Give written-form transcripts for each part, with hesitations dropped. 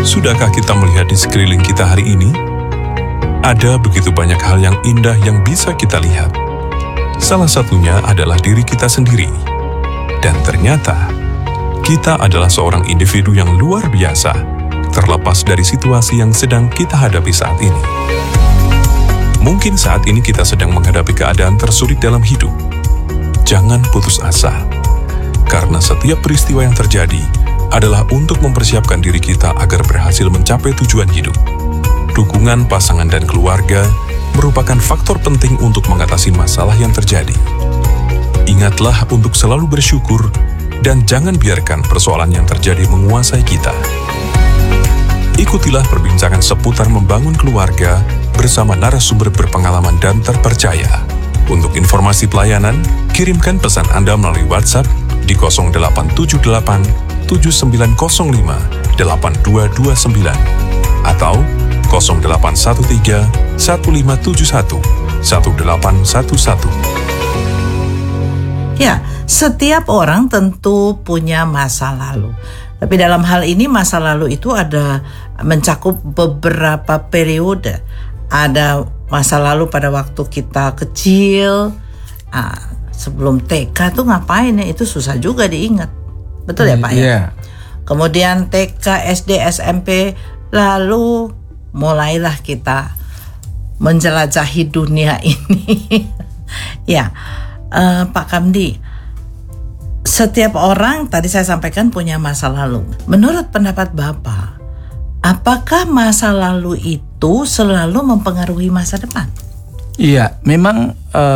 Sudahkah kita melihat di sekeliling kita hari ini? Ada begitu banyak hal yang indah yang bisa kita lihat. Salah satunya adalah diri kita sendiri. Dan ternyata, kita adalah seorang individu yang luar biasa, terlepas dari situasi yang sedang kita hadapi saat ini. Mungkin saat ini kita sedang menghadapi keadaan tersulit dalam hidup. Jangan putus asa, karena setiap peristiwa yang terjadi adalah untuk mempersiapkan diri kita agar berhasil mencapai tujuan hidup. Dukungan pasangan dan keluarga merupakan faktor penting untuk mengatasi masalah yang terjadi. Ingatlah untuk selalu bersyukur dan jangan biarkan persoalan yang terjadi menguasai kita. Ikutilah perbincangan seputar membangun keluarga bersama narasumber berpengalaman dan terpercaya. Untuk informasi pelayanan, kirimkan pesan Anda melalui WhatsApp di 0878 7905 8229 atau 0813 1571 1811. Ya, setiap orang tentu punya masa lalu. Tapi dalam hal ini masa lalu itu ada mencakup beberapa periode. Ada masa lalu pada waktu kita kecil, sebelum TK tuh ngapain ya, itu susah juga diingat. Betul ya Pak ya? Yeah. Kemudian TK, SD, SMP, lalu mulailah kita menjelajahi dunia ini. Ya, Pak Kamdi, setiap orang tadi saya sampaikan punya masa lalu. Menurut pendapat Bapak, apakah masa lalu itu selalu mempengaruhi masa depan? Iya, memang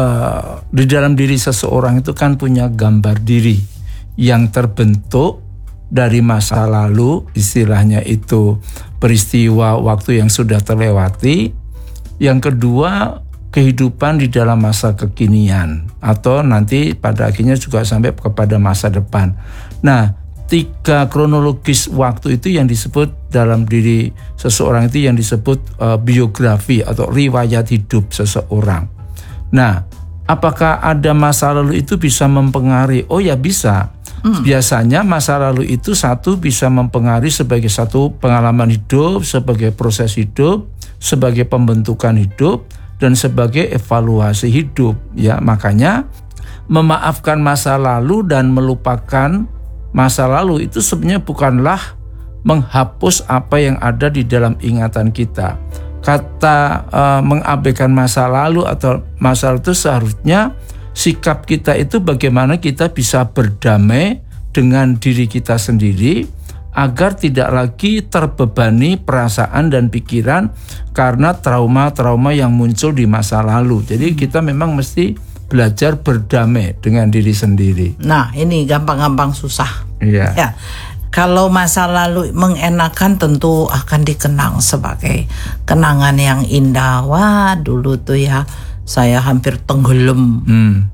di dalam diri seseorang itu kan punya gambar diri yang terbentuk dari masa lalu, istilahnya itu peristiwa waktu yang sudah terlewati. Yang kedua, kehidupan di dalam masa kekinian, atau nanti pada akhirnya juga sampai kepada masa depan. Nah, 3 kronologis waktu itu yang disebut dalam diri seseorang itu yang disebut biografi atau riwayat hidup seseorang. Nah, apakah ada masa lalu itu bisa mempengaruhi? Oh ya, bisa. Biasanya masa lalu itu satu bisa mempengaruhi sebagai satu pengalaman hidup, sebagai proses hidup, sebagai pembentukan hidup, dan sebagai evaluasi hidup. Ya, makanya memaafkan masa lalu dan melupakan masa lalu itu sebenarnya bukanlah menghapus apa yang ada di dalam ingatan kita. Kata mengabaikan masa lalu atau masa lalu itu seharusnya sikap kita itu bagaimana kita bisa berdamai dengan diri kita sendiri agar tidak lagi terbebani perasaan dan pikiran karena trauma-trauma yang muncul di masa lalu. Jadi kita memang mesti belajar berdamai dengan diri sendiri. Nah, ini gampang-gampang susah. Iya. Ya. Kalau masa lalu mengenakan tentu akan dikenang sebagai kenangan yang indah. Wah, dulu tuh ya saya hampir tenggelam.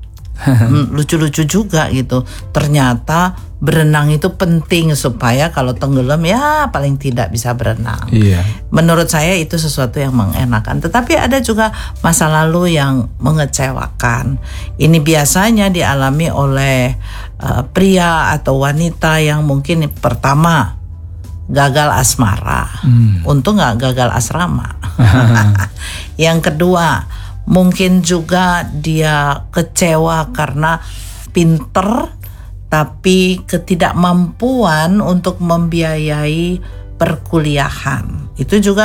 Lucu-lucu juga gitu. Ternyata berenang itu penting supaya kalau tenggelam ya paling tidak bisa berenang. Iya. Menurut saya itu sesuatu yang mengenakan. Tetapi ada juga masa lalu yang mengecewakan. Ini biasanya dialami oleh pria atau wanita yang mungkin pertama gagal asmara. Untung gak gagal asrama. Yang kedua, mungkin juga dia kecewa karena pinter tapi ketidakmampuan untuk membiayai perkuliahan. Itu juga